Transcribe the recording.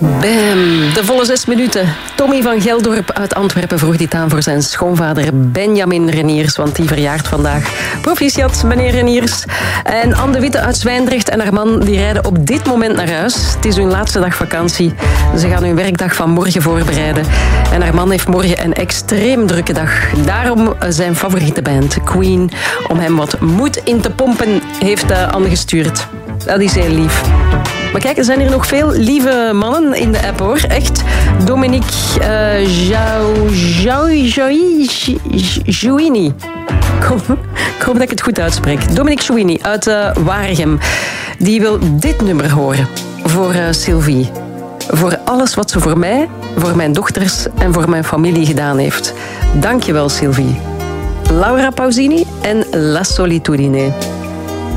Bam, de volle 6 minuten. Tommy van Geldorp uit Antwerpen vroeg dit aan voor zijn schoonvader Benjamin Reniers, want die verjaart vandaag. Proficiat, meneer Reniers. En Anne de Witte uit Zwijndrecht en haar man die rijden op dit moment naar huis. Het is hun laatste dag vakantie. Ze gaan hun werkdag van morgen voorbereiden. En haar man heeft morgen een extreem drukke dag. Daarom zijn favoriete band, Queen, om hem wat moed in te pompen, heeft Anne gestuurd. Dat is heel lief. Maar kijk, er zijn hier nog veel lieve mannen in de app, hoor. Echt. Dominique Jouini. Ik hoop dat ik het goed uitspreek. Dominique Jouini uit Waregem. Die wil dit nummer horen. Voor Sylvie. Voor alles wat ze voor mij, voor mijn dochters en voor mijn familie gedaan heeft. Dank je wel, Sylvie. Laura Pausini en La Solitudine.